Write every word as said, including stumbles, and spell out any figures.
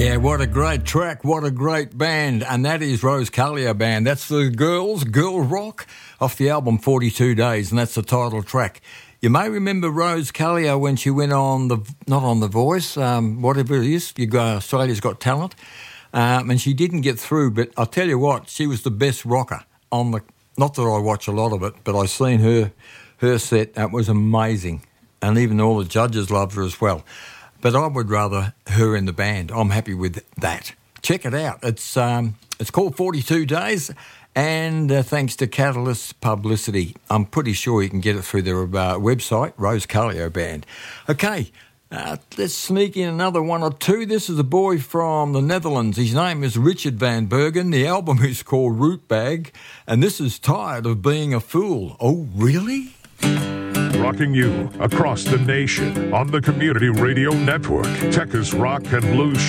Yeah, what a great track, what a great band, and that is Rose Kalia Band. That's the Girls, Girl Rock, off the album forty-two days, and that's the title track. You may remember Rose Kalia when she went on the, not on The Voice, um, whatever it is, you go, Australia's Got Talent, um, and she didn't get through, but I'll tell you what, she was the best rocker on the, not that I watch a lot of it, but I seen her, her set, that was amazing, and even all the judges loved her as well. But I would rather her in the band. I'm happy with that. Check it out. It's um, it's called forty-two days, and uh, thanks to Catalyst Publicity. I'm pretty sure you can get it through their uh, website, Rose Kalia Band. Okay, uh, let's sneak in another one or two. This is a boy from the Netherlands. His name is Richard Van Bergen. The album is called Root Bag, and this is Tired of Being a Fool. Oh, really? Rocking you across the nation on the Community Radio Network. Tech's Rock and Blues